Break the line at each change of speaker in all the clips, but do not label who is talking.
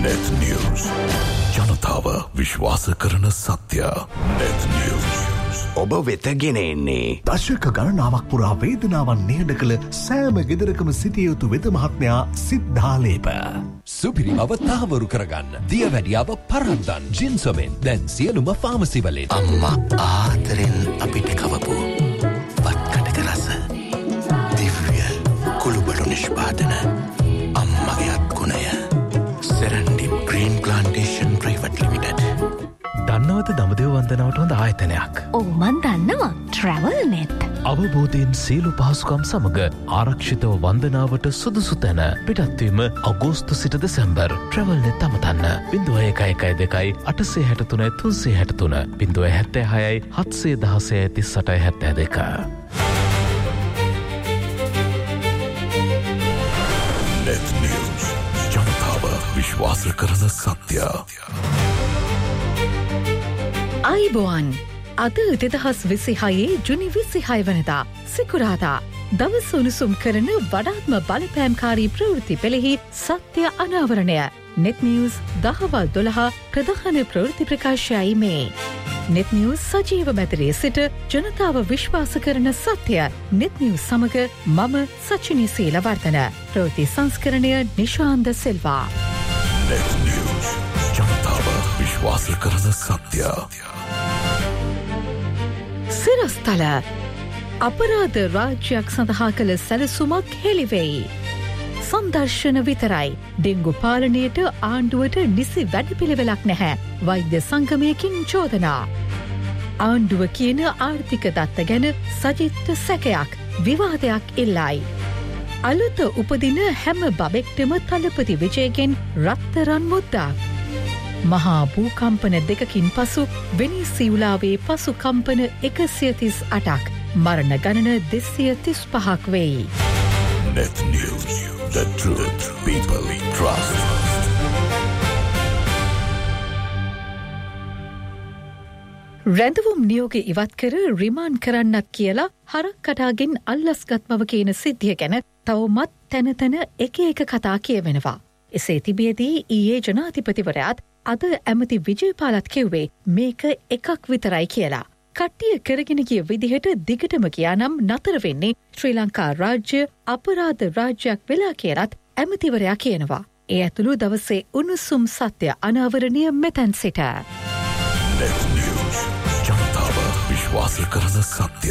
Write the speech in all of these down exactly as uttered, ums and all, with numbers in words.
Net News. ජනතාව විශ්වාස කරන සත්‍ය. Net News.
ඔබ වෙත ගෙන එන්නේ
දශක ගණනාවක් පුරා වේදනාවන් නිහඬ කළ සෑම ගෙදරකම සිටිය යුතු වෙද මහත්මයා සිද්ධාලේප.
සුපිරි බව තහවුරු කරගන්න දියවැඩියාව පරද්දන් ජින්සොමෙන් දැන් සියලුම ෆාමසි වලින්.
අම්මා ආදරෙන් අපිට කවපු වත්කටක රස දිව්‍ය කුළුබඩු නිෂ්පාදන අම්මගේ අත්ගුණය සෙරන්ඩි ග්‍රීන් ප්ලාන්ටේෂන් ප්‍රයිවට් ලිමිටඩ්.
දන්නවද දඹදිව වන්දනාවට හොඳ ආයතනයක්?
ඔව් මන් දන්නවා. Travel net.
අවබෝධයෙන් සියලු පහසුකම් සමග ආරක්ෂිතව වන්දනාවට සුදුසු තැන. පිටත්වීම අගෝස්තු සිට දෙසැම්බර්. Travel net අමතන්න. ज़ीरो एक एक एक दो आठ छह तीन तीन छह तीन ज़ीरो एक छह सात एक zero तीस आठ सात दो.
Net News. ජනතාව විශ්වාස කරන සත්‍ය.
අයිබෝන් අද දෙදහස් විසිහයේ ජුනි විසිහය වනදා සිකුරාදා දවස උණුසුම් කරන වඩාත්ම බලපෑම්කාරී ප්‍රවෘත්ති පෙළෙහි සත්‍ය අනාවරණය. Net News දහවල් දොළහ ප්‍රධාන ප්‍රවෘත්ති ප්‍රකාශයයි මේ. Net News සජීව මැදිරියේ සිට ජනතාව විශ්වාස කරන සත්‍ය. Net News සමග මම සචිනී සීලවර්ධන. ප්‍රවෘත්ති සංස්කරණය නිශාන්ත සිල්වා.
Net News. ජනතාව විශ්වාස කරන සත්‍ය.
සිරස්තල අපරාධ රාජ්‍යයක් සඳහා කළ සැලසුමක් හෙළිවෙයි. සංදර්ශන විතරයි. ඩෙංගු පාලනයට ආණ්ඩුවට නිසි වැඩපිළිවෙලක් නැහැ. වෛද්‍ය සංගමයකින් චෝදනා. ආණ්ඩුව කියන ආර්ථික දත්ත ගැන සජිත්ත සැකයක් විවාදයක් ඉල්ලයි. අලුත උපදින හැම බබෙක්ටම තලපති විජයගෙන් රත්තරන් මුද්දක්. මහා භූකම්පන දෙකකින් පසු වෙනිසියුලාවේ පසු කම්පන එකසිය තිස් අටක් මරණ ගණන දෙසිය තිස් පහක් වෙයි.
Net News. The truth people trust.
රැඳවුම් නියෝග ඉවත් කර රිමාන්ඩ් කරන්නක් කියලා හරක් කටාගෙන් අල්ලස්ගත් බව කියන සිද්ධිය ගැන තවමත් තැන තැන එක එක කතා කියවෙනවා. එසේ තිබියදී ඊයේ ජනාධිපතිවරයාත් අද ඇමති විජයපාලත් කිව්වේ මේක එකක් විතරයි කියලා. කට්ටිය කරගෙන ගිය විදිහට දිගටම ගියා නම් නතර වෙන්නේ ශ්‍රී ලංකා රාජ්‍ය අපරාධ රාජ්‍යයක් වෙලා කියලත් ඇමතිවරයා කියනවා. ඒ ඇතුළු දවසේ උණුසුම් සත්‍ය අනාවරණය මෙතැන් සිට.
Net News. ජනතාව විශ්වාස කරන සත්‍ය.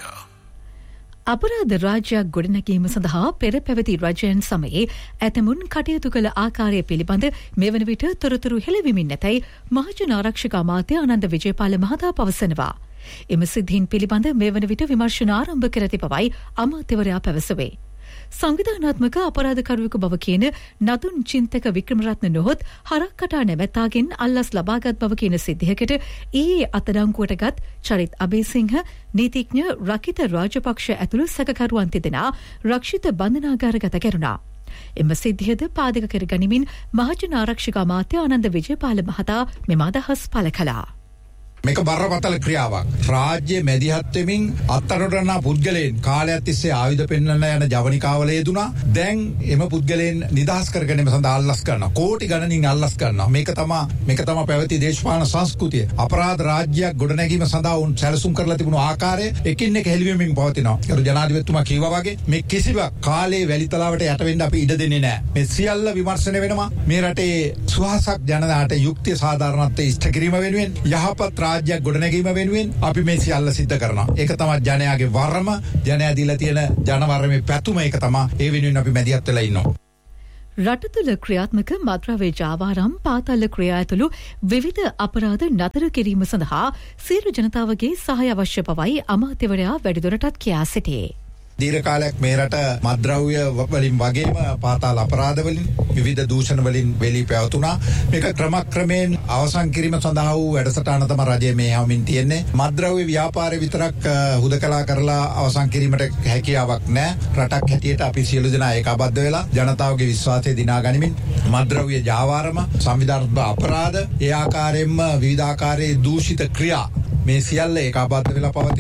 අපරාධ රාජ්‍යයක් ගොඩනැගීම සඳහා පෙර පැවති රජයන් සමයේ ඇතමුන් කටයුතු කළ ආකාරය පිළිබඳ මෙවන විට තොරතුරු හෙළවෙමින් නැතැයි මහජන ආරක්ෂක අමාත්‍ය ආනන්ද විජයපාල මහතා පවසනවා. එම සිද්ධීන් පිළිබඳ මෙවන විට විමර්ශන ආරම්භ කර තිබවයි අමාත්‍යවරයා පැවසුවේ. සංවිධානාත්මක අපරාධකරුවෙකු බව කියන නදුන් චින්තක වික්‍රමරත්න නොහොත් හරක් කටා නැමැත්තාගෙන් අල්ලස් ලබාගත් බව කියන සිද්ධියකට ඊයේ අත්අඩංගුවට ගත් චරිත් අබේසිංහ නීතිඥ රකිත රාජපක්ෂ ඇතුළු සැකකරුවන් තිදෙනා රක්ෂිත බන්ධනාගාරගත කෙරුණා. එම සිද්ධියද පාදක කර ගනිමින් මහජන ආරක්ෂක අමාත්‍ය ආනන්ද විජයපාල මහතා මෙම අදහස් පළ කළා.
මේක බරපතල ක්‍රියාවක්. රාජ්‍ය මැදිහත් වෙමින් අත්අඩංගුවට පුද්ගලයන් කාලයක් තිස්සේ ආයුධ පෙන්වන්න යන ජවනිකාවල යෙදුණා. දැන් එම පුද්ගලයන් නිදහස් කර ගැනීම සඳහා අල්ලස් කරනවා. කෝටි ගණනින් අල්ලස් කරනවා. මේක තමයි මේක තමයි පැවති දේශපාලන සංස්කෘතිය. අපරාධ රාජ්‍යයක් ගොඩනැගීම සඳහා උන් සැලසුම් කරලා තිබුණු ආකාරය එකින් එක හෙළිවෙමින් පවතිනවා. ඒක ජනාධිපතිතුමා කිව්වා වගේ මේ කිසිවක් කාලේ වැලිතලාවට යට වෙන්න අපි ඉඩ දෙන්නේ නැහැ. මේ සියල්ල විමර්ශනය වෙනවා. මේ රටේ සුවහසක් ජනතාවට යුක්තිය සාධාරණත්වය ඉෂ්ට කිරීම වෙනුවෙන් යහපත් රාජ්‍යයක් ගොඩනැගීම වෙනුවෙන් අපි මේ සියල්ල සිද්ධ කරනවා. ඒක තමයි ජනයාගේ වරම, ජනයා දීලා තියෙන ජනවරමේ පැතුම. ඒක තමයි ඒ වෙනුවෙන් අපි මැදිහත් වෙලා ඉන්නවා.
රට තුළ ක්‍රියාත්මක මද්‍රව්‍ය ජාවාරම් පාතාල ක්‍රියා ඇතුළු විවිධ අපරාධ නතර කිරීම සඳහා සියලු ජනතාවගේ සහාය අවශ්‍ය බවයි අමාත්‍යවරයා වැඩිදුරටත් කියා සිටියේ.
දීර්ඝ කාලයක් මේ රට මද්‍රව්‍ය වලින් වගේම පාතාල අපරාධ වලින් විවිධ දූෂණ වලින් වෙලී පැවතුණා. මේක ක්‍රමක්‍රමයෙන් අවසන් කිරීම සඳහා වූ වැඩසටහන තමයි රජය මේ යමින් තියෙන්නේ. මද්‍රව්‍ය ව්‍යාපාරය විතරක් හුදකලා කරලා අවසන් කිරීමට හැකියාවක් නැහැ. රටක් හැටියට අපි සියලු දෙනා ඒකාබද්ධ වෙලා ජනතාවගේ විශ්වාසය දිනා ගනිමින් මද්‍රව්‍ය ජාවාරම, සංවිධානාත්මක අපරාධ, ඒ ආකාරයෙන්ම විවිධ ආකාරයේ දූෂිත ක්‍රියා මේ සියල්ල ඒකාබද්ධ වෙලා පවතිනවා.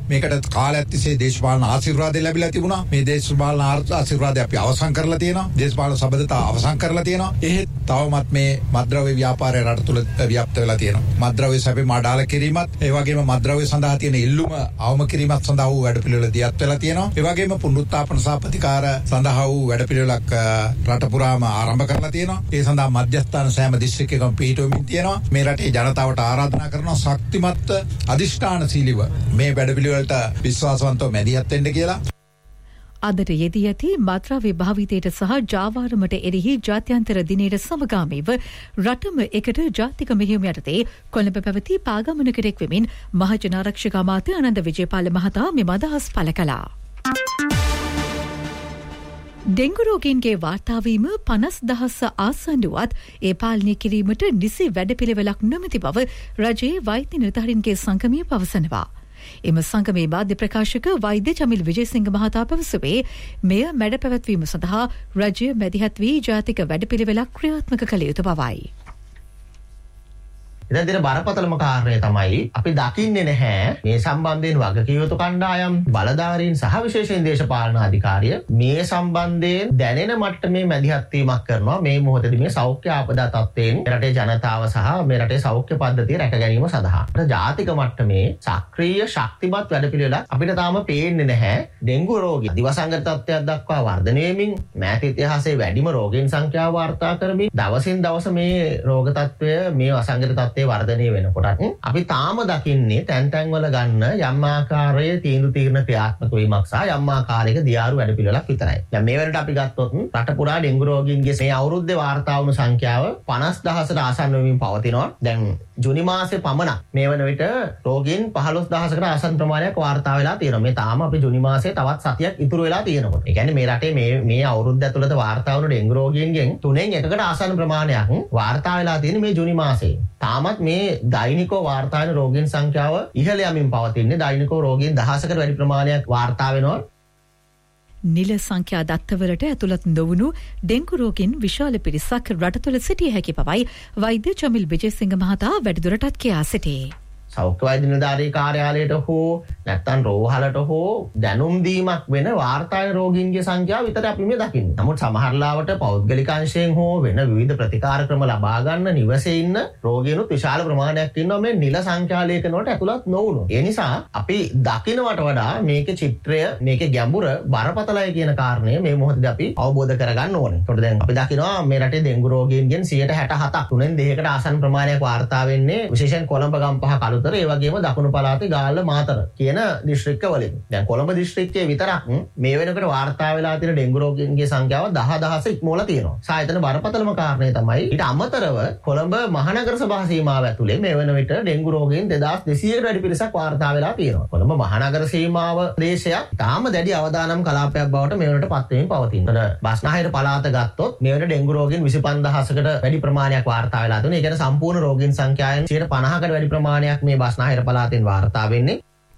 මේකට කාලයක් තිස්සේ දේශපාලන ආශිර්වාදය ලැබිලා තිබුණා. මේ දේශපාලන ආශිර්වාදය අපි අවසන් කරලා තියෙනවා. දේශපාලන සබඳතාව අවසන් කරලා තියෙනවා. එහෙත් තවමත් මේ මත්ද්‍රව්‍ය ව්‍යාපාරය රට තුළ ව්‍යාප්ත වෙලා තියෙනවා. මත්ද්‍රව්‍ය සැපෙම අඩාල කිරීමත්, ඒ වගේම මත්ද්‍රව්‍ය සඳහා තියෙන ඉල්ලුම අවම කිරීමත් සඳහා වූ වැඩපිළිවෙල දියත් වෙලා තියෙනවා. ඒ වගේම පුනරුත්ථාපන සහ ප්‍රතිකාර සඳහා වූ වැඩපිළිවෙලක් රට පුරාම ආරම්භ කරලා තියෙනවා. ඒ සඳහා මධ්‍යස්ථාන සෑම දිස්ත්‍රික්කයකම පිහිටුවමින් තියෙනවා. මේ රටේ ජනතාවට ආරාධනා කරනවා ශක්තිමත් අධිෂ්ඨානශීලීව මේ වැඩපිළිවෙලට විශ්වාසවන්තව මැදිහත් වෙන්න කියලා.
අදට යෙදී ඇති මත්ද්‍රව්‍ය භාවිතයට සහ ජාවාරමට එරෙහි ජාත්‍යන්තර දිනයට සමගාමීව රටම එකට ජාතික මෙහෙයුම යටතේ කොළඹ පැවති පාගමනකට එක්වෙමින් මහජන ආරක්ෂක අමාත්‍ය ආනන්ද විජේපාල මහතා මෙම අදහස් පළ කළා. ඩෙංගු රෝගීන්ගේ වාර්තාවීම පනස් දහස් ආසන්න වුවත් ඒ පාලනය කිරීමට නිසි වැඩපිළිවෙලක් නොමැති බව රජයේ වෛද්‍ය නිලධාරීන්ගේ සංගමය පවසනවා. එම සංගමේ මාධ්‍ය ප්‍රකාශක වෛද්‍ය චමිල් විජේසිංහ මහතා පැවසුවේ මෙය මැඩ පැවැත්වීම සඳහා රජය මැදිහත් වී ජාතික වැඩපිළිවෙලක් ක්‍රියාත්මක කළ යුතු බවයි.
ඉතින් දින බරපතලම කාරණය තමයි අපි දකින්නේ නැහැ මේ සම්බන්ධයෙන් වගකිය යුතු කණ්ඩායම් බලධාරීන් සහ විශේෂයෙන් දේශපාලන අධිකාරිය මේ සම්බන්ධයෙන් දැනෙන මට්ටමේ මැදිහත් වීමක් කරනවා මේ මොහොතේදී මේ සෞඛ්‍ය ආපදා තත්ත්වයෙන් රටේ ජනතාව සහ මේ රටේ සෞඛ්‍ය පද්ධතිය රැක ගැනීම සඳහා. ජාතික මට්ටමේ සක්‍රීය ශක්තිමත් වැඩපිළිවෙලක් අපිට තාම පේන්නේ නැහැ. ඩෙන්ගු රෝගී දිවසංගත තත්ත්වයක් දක්වා වර්ධනය වෙමින් මෑත ඉතිහාසයේ වැඩිම රෝගීන් සංඛ්‍යාව වාර්තා කරමින් දවසින් දවස මේ රෝග තත්ත්වය මේ අසංගත තත්ත්වය වර්ධනය වෙනකොට අපි තාම දකින්නේ තැන් තැන් වල ගන්න යම් ආකාරයේ තීන්දුව తీරන ක්‍රියාත්මක වීමක් සහ යම් ආකාරයක දියාරු වැඩපිළිවෙලක් විතරයි. දැන් මේ වෙනට අපි ගත්තොත් රට පුරා ඩෙන්ගු රෝගීන්ගේ මේ අවුරුද්දේ වාර්තා වුණු සංඛ්‍යාව පනස් දහසට ආසන්න වෙමින් පවතිනවා. දැන් ජූනි මාසේ පමණ මේ වන විට රෝගීන් පහළොස් දහසකට ආසන්න ප්‍රමාණයක් වාර්තා වෙලා තියෙනවා. මේ තාම අපි ජූනි මාසේ තවත් සතියක් ඉතුරු වෙලා තියෙනකොට. ඒ කියන්නේ මේ රටේ මේ මේ අවුරුද්ද ඇතුළත වාර්තා වුණු ඩෙන්ගු රෝගීන්ගෙන් තුනෙන් එකකට ආසන්න ප්‍රමාණයක් වාර්තා වෙලා තියෙන මේ ජූනි මාසේ. තාමත් මේ දෛනිකව වාර්තා වෙන රෝගීන් සංඛ්‍යාව ඉහළ යමින් පවතින්නේ. දෛනිකව රෝගීන් දහසකට වැඩි ප්‍රමාණයක් වාර්තා වෙනවා.
නිල සංඛ්‍යා දත්තවලට ඇතුළත් නොවුණු ඩෙන්ගු රෝගීන් විශාල පිරිසක් රට තුළ සිටිය හැකි බවයි වෛද්‍ය චමිල් විජේසිංහ මහතා වැඩිදුරටත් කියා සිටී.
සෞඛ්‍ය වෛද්‍ය නිලධාරී කාර්යාලයට හෝ නැත්නම් රෝහලට හෝ දැනුම් දීමක් වෙන වාර්තා වෙන රෝගීන්ගේ සංඛ්‍යාව විතර අපි මේ දකින්නේ. නමුත් සමහර ලාවට පෞද්ගලික අංශයෙන් හෝ වෙන විවිධ ප්‍රතිකාර ක්‍රම ලබා ගන්න නිවසේ ඉන්න රෝගීනුත් විශාල ප්‍රමාණයක් ඉන්නවා මේ නිල සංඛ්‍යා ලේඛනවලට ඇතුළත් නොවුණු. ඒ නිසා අපි දකින්නවට වඩා මේකේ චිත්‍රය මේකේ ගැඹුර බරපතලයි කියන කාරණය මේ මොහොතේදී අපි අවබෝධ කරගන්න ඕනේ. ඒකට දැන් අපි දකිනවා මේ රටේ ඩෙන්ගු රෝගීන්ගෙන් සියයට හැටහතක් තුනෙන් දෙකකට ආසන්න ප්‍රමාණයක් වාර්තා වෙන්නේ විශේෂයෙන් කොළඹ ගම්පහ කළු ඒ වගේම දකුණු පළාතේ ගාල්ල මාතර කියන දිස්ත්‍රික්කවලින්. දැන් කොළඹ දිස්ත්‍රික්කයේ විතරක් මේ වෙනකොට වාර්තා වෙලා තියෙන ඩෙන්ගු රෝගීන්ගේ සංඛ්‍යාව දහ දහස ඉක්මවලා තියෙනවා. සායතන බරපතලම කාරණේ තමයි ඊට අමතරව කොළඹ මහනගර සභා සීමාව ඇතුලේ මේ වෙන විට ඩෙන්ගු රෝගීන් දෙදාස් දෙසීයකට වැඩි පිරිසක් වාර්තා වෙලා තියෙනවා. කොළඹ මහනගර සීමාව ප්‍රදේශයක් තාම දැඩි අවදානම් කලාපයක් බවට මේ වෙනට පත් වෙමින් පවතිනවා. බස්නාහිර පළාත ගත්තොත් මේ වෙන ඩෙන්ගු රෝගීන් විසිපන්දහසකට වැඩි ප්‍රමාණයක් වාර්තා වෙලා තියෙනවා. ඒ කියන්නේ සම්පූර්ණ රෝගීන් සංඛ්‍යාවෙන් සියයට පනහකට වැඩි ප්‍රමාණයක් මේ බස්නාහිර පළාතෙන් වාර්තා වෙන්නේ.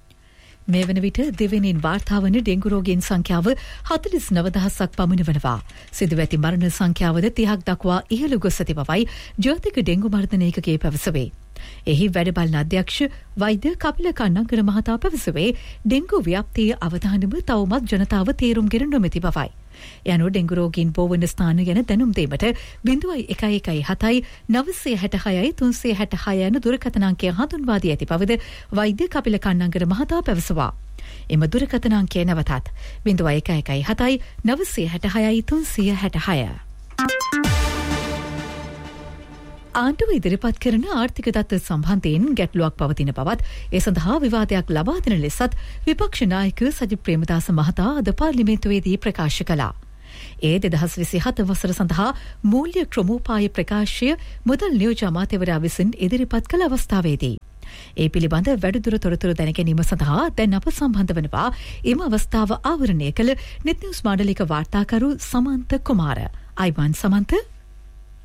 මේ වන විට දෙවෙනින් වාර්තා වන ඩෙන්ගු රෝගීන් සංඛ්‍යාව හතළිස් නව දහසක් පමණ වනවා. සිදුව ඇති මරණ සංඛ්‍යාවද තිහක් දක්වා ඉහළ ගොස් ඇති බවයි ජාතික ඩෙන්ගු මර්ධන ඒකකයේ පැවසුවේ. එහි වැඩ බලන අධ්‍යක්ෂ වෛද්‍ය කපිල කන්නංගර මහතා පැවසුවේ ඩෙන්ගු ව්‍යාප්තියේ අවධානම තවමත් ජනතාව තේරුම් ගෙන නොමැති බවයි. යනු ඩෙන්ගු රෝගීන් බෝවන ස්ථාන ගැන දැනුම් දීමට බිඳුවයි එකයි එකයි හතයි නවසිය හැට හයයි තුන්සිය හැට හය යන දුරකථන අංකය හඳුන්වා දී ඇති බවද වෛද්‍ය කපිල කන්නංගර මහතා පැවසුවා. එම දුරකථන අංකය නැවතත් බිඳුවයි එකයි එකයි හතයි නවසිය හැට හයයි තුන්සිය හැට හය. ආණ්ඩුව ඉදිරිපත් කරන ආර්ථික තත්ත්ව සම්බන්ධයෙන් ගැටලුවක් පවතින බවත් ඒ සඳහා විවාදයක් ලබා දෙන ලෙසත් විපක්ෂ නායක සජිත් ප්‍රේමදාස මහතා අද පාර්ලිමේන්තුවේදී ප්‍රකාශ කළා. ඒ දෙදහස් විසිහත වසර සඳහා මූල්‍ය ක්‍රමෝපාය ප්‍රකාශය මුදල් නියෝජ්‍ය අමාත්‍යවරයා විසින් ඉදිරිපත් කළ අවස්ථාවේදී ඒ පිළිබඳ වැඩිදුර තොරතුරු දැන ගැනීම සඳහා දැන් අප සම්බන්ධ වනවා එම අවස්ථාව ආවරණය කළ නෙත් නිවුස් මාඩලික වාර්තාකරු සමන්ත කුමාර. අයිබන් සමන්ත.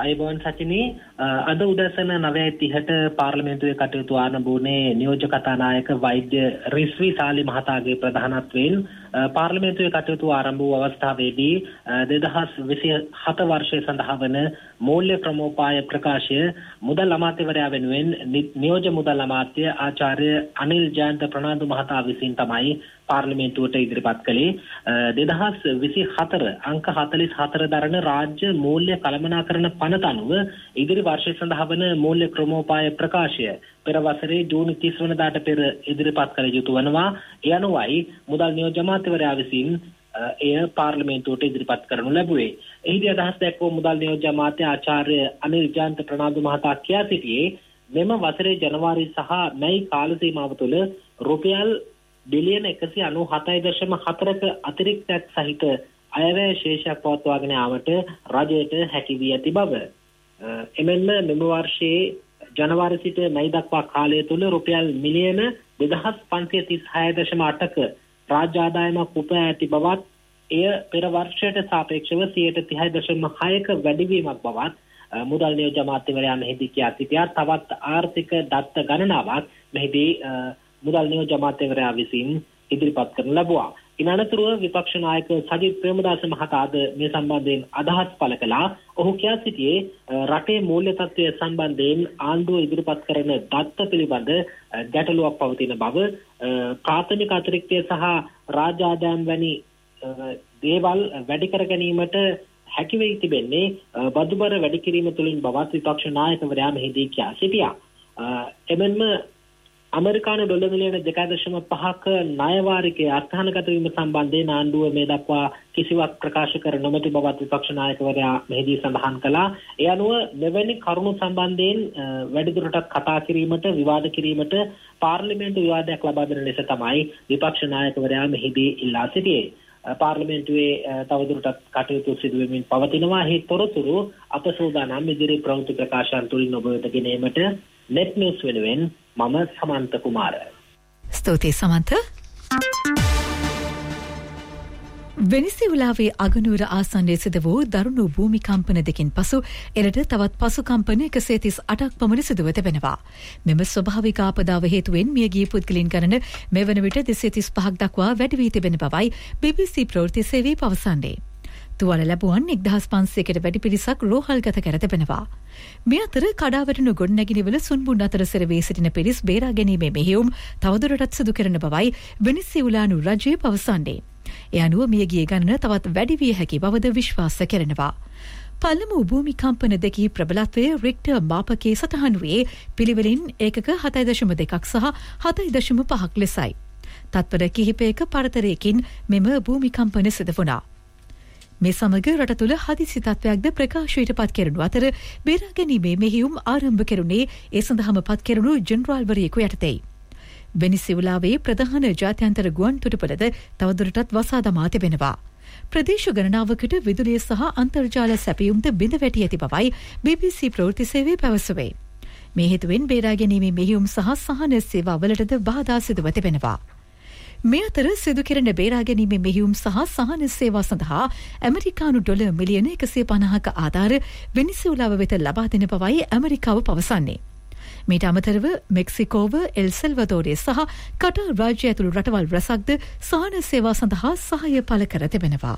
අයබෝන් සචිනී අද උදැසන නවය තිහට පාර්ලිමේන්තුවේ කටයුතු ආරම්භුනේ නියෝජ්‍ය කතානායක වෛද්‍ය රිස්වි සාලි මහතාගේ ප්‍රධානත්වයෙන් පාර්ලිමේන්තුවේ කටයුතු ආරම්භ වූ අවස්ථාවේදී දෙදහස් විසිහත වර්ෂයේ සඳහා වන මූල්‍ය ක්‍රමෝපාය ප්‍රකාශය මුදල් අමාත්‍යවරයා වෙනුවෙන් නියෝජ්‍ය මුදල් අමාත්‍ය ආචාර්ය අනිල් ජයන්ත ප්‍රනාන්දු මහතා විසින් තමයි පාර්ලිමේන්තුවට ඉදිරිපත් කළේ. දෙදහස් විසිහතර අංක හතළිස් හතර දරන රාජ්‍ය මූල්‍ය කළමනාකරණ පනත අනුව ඉදිරි වර්ෂය සඳහා වන මූල්‍ය ක්‍රමෝපාය ප්‍රකාශය පෙර වසරේ ජූනි තිස් වනදාට පෙර ඉදිරිපත් කළ යුතු වනවා. ඒ අනුවයි මුදල් නියෝජ්‍ය අමාත්‍යවරයා විසින් එය පාර්ලිමේන්තුවට ඉදිරිපත් කරනු ලැබුවේ. එහිදී අදහස් දැක්වූ මුදල් නියෝජ්‍ය අමාත්‍ය ආචාර්ය අනිල් ජයන්ත ප්‍රනාන්දු මහතා කියා සිටියේ මෙම වසරේ ජනවාරි සහ මැයි කාල සීමාව තුළ රුපියල් බිලියන එකසිය අනූ හතයි දශම හතරක අතිරික්තයක් සහිත අයවැය ශේෂයක් පවත්වාගෙන යාමට රජයට හැකි වී ඇති බව. එමෙන්ම මෙම වර්ෂයේ ජනවාරි සිට මැයි දක්වා කාලය තුළ රුපියල් මිලියන දෙදහස් පන්සිය තිස් හය දශම අටක රාජ්‍ය ආදායමක් උපයා ඇති බවත් එය පෙර වර්ෂයට සාපේක්ෂව සියයට තිහයි දශම හයක වැඩිවීමක් බවත් මුදල් නියෝජ්‍ය අමාත්‍යවරයා මෙහිදී කියා සිටියා. තවත් ආර්ථික දත්ත ගණනාවක් මෙහිදී මුදල් නියෝජ්‍ය අමාත්‍යවරයා විසින් ඉදිරිපත් කරන ලැබුවා. ඉන් අනතුරුව විපක්ෂ නායක සජිත් ප්‍රේමදාස මහතාද මේ සම්බන්ධයෙන් අදහස් පළ කළා. ඔහු කියා සිටියේ රටේ මූල්‍ය තත්ත්වය සම්බන්ධයෙන් ආණ්ඩුව ඉදිරිපත් කරන දත්ත පිළිබඳ ගැටලුවක් පවතින බව, ප්‍රාථමික අතිරික්තය සහ රාජ්‍ය ආදායම් වැනි දේවල් වැඩි කර ගැනීමට හැකි වෙයි තිබෙන්නේ බදුබර වැඩි කිරීම තුළින් බවත් විපක්ෂ නායකවරයා මෙහිදී කියා සිටියා. එමෙන්ම අමරිකානු ඩොලර් මිලියන දෙකයි දශම පහක ණය වාරිකයේ අත්හනගත වීම සම්බන්ධයෙන් ආණ්ඩුව මේ දක්වා කිසිවක් ප්‍රකාශ කර නොමැති බවත් විපක්ෂ නායකවරයා මෙහිදී සඳහන් කළා. ඒ අනුව මෙවැනි කරුණු සම්බන්ධයෙන් වැඩිදුරටත් කතා කිරීමට, විවාද කිරීමට පාර්ලිමේන්තු විවාදයක් ලබා දෙන ලෙස තමයි විපක්ෂ නායකවරයා මෙහිදී ඉල්ලා සිටියේ. පාර්ලිමේන්තුවේ තවදුරටත් කටයුතු සිදු වෙමින් පවතිනවා. එහි තොරතුරු අප සූදානම් ඉදිරි ප්‍රවෘත්ති ප්‍රකාශන තුලින් ඔබ වෙත ගෙනීමට net news වෙනුවෙන් මම සමන්ත කුමාර.
ස්තුතියි සමන්ත. වෙනිසුලාවේ අගනුවර ආසන්නයේ සිදු වූ දරුණු භූමිකම්පන දෙකින් පසු එරට තවත් පසු කම්පන එකසිය තිස් අටක් පමණ සිදුව තිබෙනවා. මෙම ස්වභාවික ආපදාව හේතුවෙන් මියගිය පුද්ගලයන් ගණන මෙවන විට දෙසිය තිස් පහක් දක්වා වැඩි වී තිබෙන බවයි බී බී සී ප්‍රවෘත්ති සේවය පවසන්නේ. තුවාල ලැබුවන් එක්දහස් පන්සියයකට වැඩි පිරිසක් රෝහල්ගත කර තිබෙනවා. මේ අතර කඩාවැටුණු ගොඩනැගිලිවල සුන්බුන් අතර සෙරවී සිටින පිරිස් බේරා ගැනීමේ මෙහෙයුම් තවදුරටත් සිදු කරන බවයි වෙනිසුලානු රජය පවසන්නේ. ඒ අනුව මියගිය ගණන තවත් වැඩි විය හැකි බවද විශ්වාස කරනවා. පළමු භූමිකම්පන දෙකේ ප්‍රබලත්වය රික්ටර් මාපකයේ සටහන් වූයේ පිළිවෙලින් ඒකක හතයි දශම දෙකක් සහ හතයි දශම පහක් ලෙසයි. තත්පර කිහිපයක පරතරයකින් මෙම භූමිකම්පන සිදු වුණා. මේ සමග රට තුළ හදිසි තත්ත්වයක්ද ප්‍රකාශයට පත් කෙරුණු අතර බේරා ගැනීමේ මෙහෙයුම් ආරම්භ කෙරුණේ ඒ සඳහාම පත් කෙරුණු ජෙනරාල්වරයෙකු යටතේ. වෙනිසුලාවේ ප්‍රධාන ජාත්‍යන්තර ගුවන් තොටුපළද තවදුරටත් වසා දමා තිබෙනවා. ප්‍රදේශ ගණනාවකට විදුලිය සහ අන්තර්ජාල සැපයුම්ද බිඳ වැටි ඇති බවයි බී බී සී ප්‍රවෘත්ති සේවය පැවසුවේ. මේ හේතුවෙන් බේරා ගැනීමේ මෙහෙයුම් සහ සහන සේවාවලටද බාධා සිදුව තිබෙනවා. මේ අතර සිදු කෙරෙන බේරා ගැනීමේ මෙහෙයුම් සහ සහන සේවා සඳහා ඇමරිකානු ඩොලර් මිලියන එකසිය පනහක ආධාර වෙනිසුලාව වෙත ලබා දෙන බවයි ඇමරිකාව පවසන්නේ. මීට අමතරව මෙක්සිකෝව, එල් සෙල්වදෝරය සහ කටාර් රාජ්‍ය ඇතුළු රටවල් රැසක්ද සහන සේවා සඳහා සහාය පළ කර තිබෙනවා.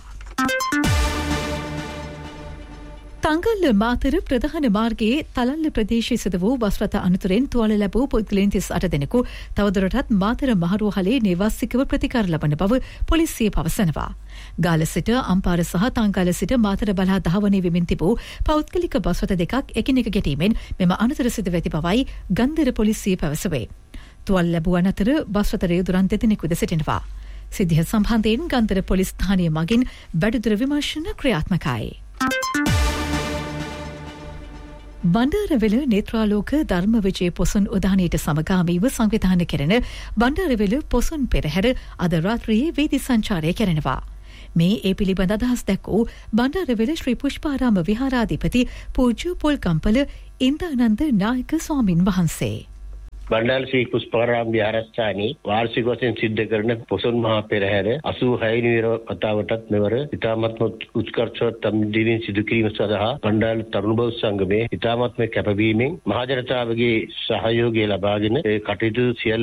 තංගල්ල මාතර ප්‍රධාන මාර්ගයේ තලල්ල ප්‍රදේශයේ සිදු වූ බස් රථ අනතුරෙන් තුවාල ලැබූ පුද්ගලයන් තිස් අට දෙනෙකු තවදුරටත් මාතර මහරෝහලේ නිවාසිකව ප්‍රතිකාර ලබන බව පොලිසිය පවසනවා. ගාල සිට අම්පාර සහ තංගල්ල සිට මාතර බලා ධාවනය වෙමින් තිබූ පෞද්ගලික බස් රථ දෙකක් එකිනෙක ගැටීමෙන් මෙම අනතුර සිදුව ඇති බවයි ගන්දර පොලිසිය පැවසුවේ. තුවාල ලැබුවන් අතර බස් රථ රේදුරන් දෙදෙනෙකුද සිටිනවා. සිද්ධිය සම්බන්ධයෙන් ගන්දර පොලිස් ස්ථානය මගින් වැඩිදුර විමර්ශන ක්‍රියාත්මකයි. බණ්ඩාරවෙල නේත්‍රාලෝක ධර්ම විජය පොසොන් උදානයට සමගාමීව සංවිධානය කෙරෙන බණ්ඩාරවෙල පොසොන් පෙරහැර අද රාත්‍රියේ වීදි සංචාරය කෙරෙනවා. මේ ඒ පිළිබඳ අදහස් දැක්වූ බණ්ඩාරවෙල ශ්‍රී පුෂ්පාරාම විහාරාධිපති පූජ්‍ය පොල්කම්පල ඉන්දානන්ද නායක ස්වාමින් වහන්සේ.
බණ්ඩාර ශ්‍රී පුෂ්පාරාම විහාරස්ථානයේ වාර්ෂික වශයෙන් සිද්ධ කරන පොසොන් මහා පෙරහැර අසූහය වෙනි වතාවටත් මෙවර ඉතාමත්ම උත්කර්ෂවත් දිනින් සිදු කිරීම සඳහා බණ්ඩාර තරුණ බෞද්ධ සංගමයේ ඉතාමත්ම කැපවීමෙන් මහ ජනතාවගේ සහයෝගය ලබාගෙන ඒ කටයුතු සියල්ල